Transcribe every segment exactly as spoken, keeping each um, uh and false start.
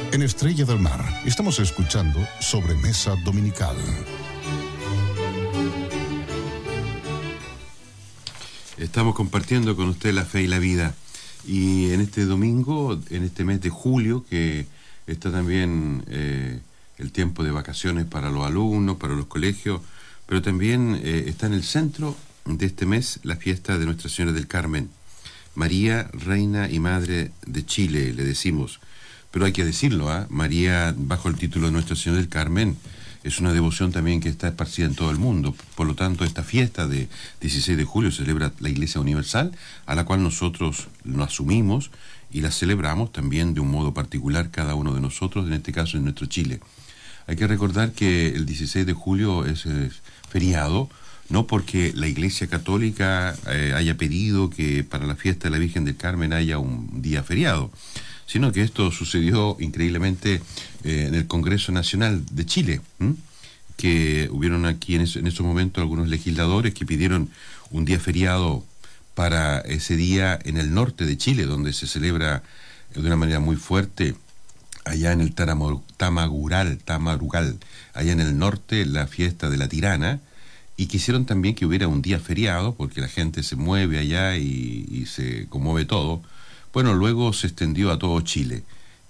En Estrella del Mar estamos escuchando Sobremesa Dominical. Estamos compartiendo con usted la fe y la vida. Y en este domingo, en este mes de julio, que está también eh, el tiempo de vacaciones para los alumnos, para los colegios, pero también eh, está en el centro de este mes la fiesta de Nuestra Señora del Carmen. María, Reina y Madre de Chile, le decimos. Pero hay que decirlo, ¿eh? María, bajo el título de Nuestra Señora del Carmen, es una devoción también que está esparcida en todo el mundo. Por lo tanto, esta fiesta de dieciséis de julio celebra la Iglesia Universal, a la cual nosotros nos asumimos y la celebramos también de un modo particular cada uno de nosotros, en este caso en nuestro Chile. Hay que recordar que el dieciséis de julio es, es feriado, no porque la Iglesia Católica eh, haya pedido que para la fiesta de la Virgen del Carmen haya un día feriado, sino que esto sucedió increíblemente eh, en el Congreso Nacional de Chile, ¿m? que hubieron aquí en, eso, en esos momentos algunos legisladores que pidieron un día feriado para ese día en el norte de Chile, donde se celebra de una manera muy fuerte, allá en el Taramo, Tamagural, Tamarugal, allá en el norte, la fiesta de la Tirana, y quisieron también que hubiera un día feriado, porque la gente se mueve allá y, y se conmueve todo. Bueno, luego se extendió a todo Chile.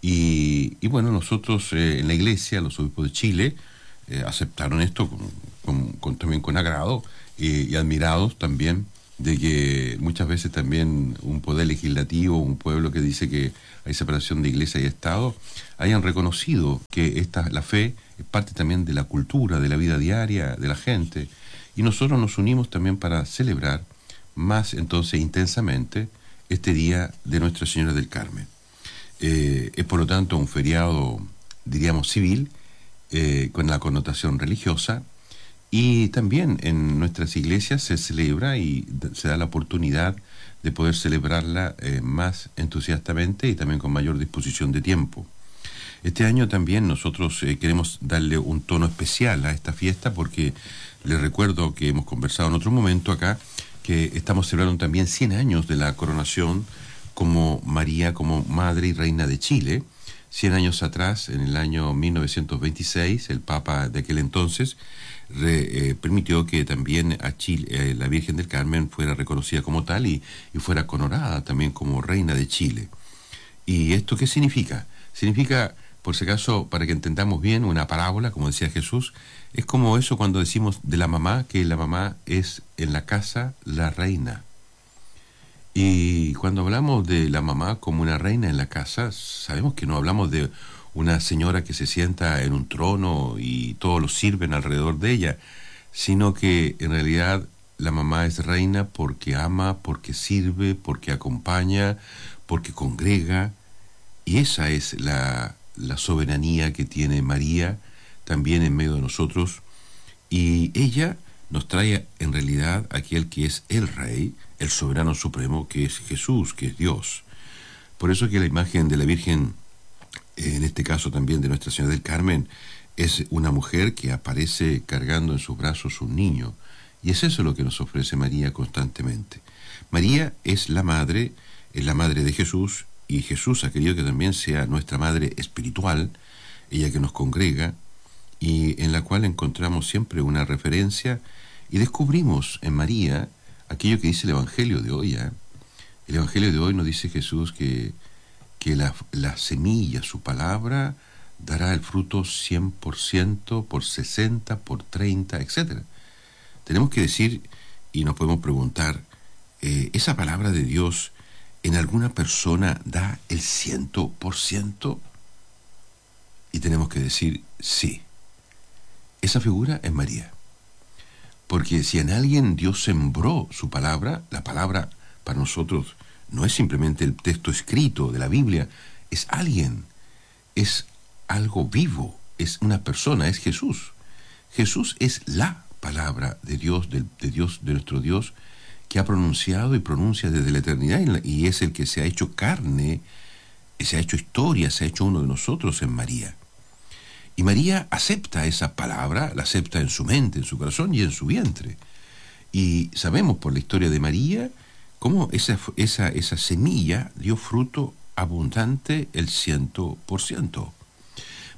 Y, y bueno, nosotros eh, en la iglesia, los obispos de Chile, eh, aceptaron esto con, con, con, también con agrado eh, y admirados también de que muchas veces también un poder legislativo, un pueblo que dice que hay separación de iglesia y Estado, hayan reconocido que esta, la fe es parte también de la cultura, de la vida diaria de la gente. Y nosotros nos unimos también para celebrar más entonces intensamente este día de Nuestra Señora del Carmen. Eh, es por lo tanto un feriado, diríamos, civil, eh, con la connotación religiosa, y también en nuestras iglesias se celebra y se da la oportunidad de poder celebrarla eh, más entusiastamente y también con mayor disposición de tiempo. Este año también nosotros eh, queremos darle un tono especial a esta fiesta, porque les recuerdo que hemos conversado en otro momento acá, que estamos celebrando también cien años de la coronación como María, como Madre y Reina de Chile. cien años atrás, en el año mil novecientos veintiséis, el Papa de aquel entonces re, eh, permitió que también a Chile, eh, la Virgen del Carmen fuera reconocida como tal y, y fuera coronada también como Reina de Chile. ¿Y esto qué significa? Significa, por si acaso, para que entendamos bien, una parábola, como decía Jesús. Es como eso cuando decimos de la mamá, que la mamá es en la casa la reina. Y cuando hablamos de la mamá como una reina en la casa, sabemos que no hablamos de una señora que se sienta en un trono y todos los sirven alrededor de ella, sino que en realidad la mamá es reina porque ama, porque sirve, porque acompaña, porque congrega, y esa es la, la soberanía que tiene María también en medio de nosotros, y ella nos trae en realidad aquel que es el Rey, el soberano supremo, que es Jesús, que es Dios. Por eso que la imagen de la Virgen, en este caso también de Nuestra Señora del Carmen, es una mujer que aparece cargando en sus brazos un niño, y es eso lo que nos ofrece María constantemente. María es la madre, es la madre de Jesús, y Jesús ha querido que también sea nuestra madre espiritual, ella que nos congrega, y en la cual encontramos siempre una referencia, y descubrimos en María aquello que dice el Evangelio de hoy. ¿eh? El Evangelio de hoy nos dice Jesús que, que la, la semilla, su palabra, dará el fruto cien por ciento, por sesenta, por treinta, etcétera. Tenemos que decir, y nos podemos preguntar, eh, ¿esa palabra de Dios en alguna persona da el ciento por ciento? Y tenemos que decir, sí. Esa figura es María. Porque si en alguien Dios sembró su palabra, la palabra para nosotros no es simplemente el texto escrito de la Biblia, es alguien, es algo vivo, es una persona, es Jesús. Jesús es la palabra de Dios, de, de Dios, de nuestro Dios, que ha pronunciado y pronuncia desde la eternidad, y es el que se ha hecho carne, se ha hecho historia, se ha hecho uno de nosotros en María. Y María acepta esa palabra, la acepta en su mente, en su corazón y en su vientre. Y sabemos por la historia de María cómo esa, esa, esa semilla dio fruto abundante el ciento por ciento.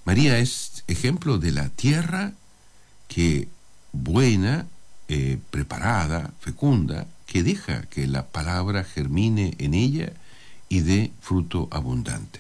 María es ejemplo de la tierra que buena, eh, preparada, fecunda, que deja que la palabra germine en ella y dé fruto abundante.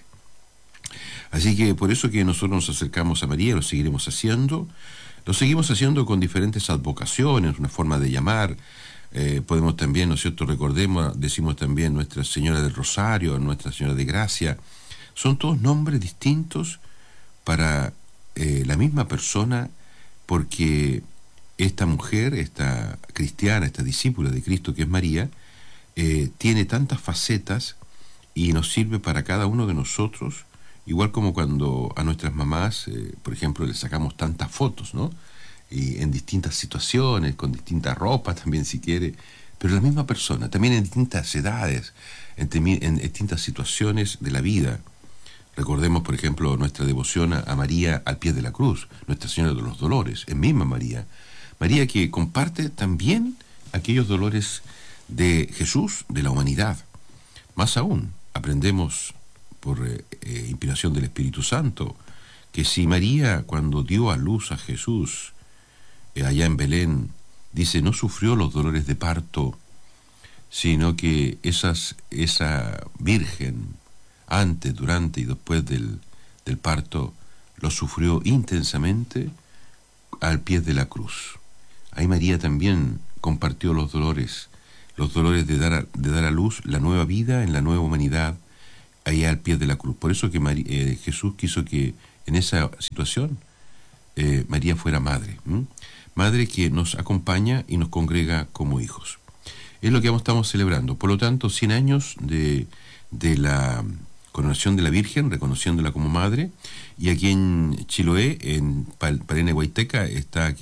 Así que por eso que nosotros nos acercamos a María, lo seguiremos haciendo, lo seguimos haciendo con diferentes advocaciones, una forma de llamar. Eh, podemos también, ¿no es cierto?, recordemos, decimos también Nuestra Señora del Rosario, Nuestra Señora de Gracia. Son todos nombres distintos para eh, la misma persona, porque esta mujer, esta cristiana, esta discípula de Cristo que es María, eh, tiene tantas facetas y nos sirve para cada uno de nosotros, igual como cuando a nuestras mamás, eh, por ejemplo, les sacamos tantas fotos, ¿no? Y en distintas situaciones, con distintas ropas también si quiere, pero la misma persona, también en distintas edades, en, en distintas situaciones de la vida. Recordemos, por ejemplo, nuestra devoción a María al pie de la cruz, Nuestra Señora de los Dolores, es misma María. María que comparte también aquellos dolores de Jesús, de la humanidad. Más aún, aprendemos por eh, eh, inspiración del Espíritu Santo, que si María, cuando dio a luz a Jesús, eh, allá en Belén, dice, no sufrió los dolores de parto, sino que esas, esa virgen, antes, durante y después del, del parto, lo sufrió intensamente al pie de la cruz. Ahí María también compartió los dolores, los dolores de dar a, de dar a luz la nueva vida en la nueva humanidad, allá al pie de la cruz. Por eso que María, eh, Jesús quiso que en esa situación eh, María fuera madre, ¿m? madre que nos acompaña y nos congrega como hijos. Es lo que estamos celebrando. Por lo tanto, cien años de, de la coronación de la Virgen, reconociéndola como madre, y aquí en Chiloé, en Parenehuayteca, está aquí